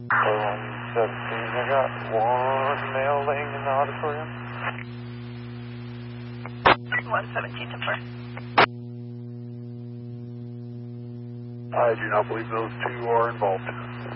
117, I got one male laying in the auditorium. 117 to 4. I do not believe those two are involved.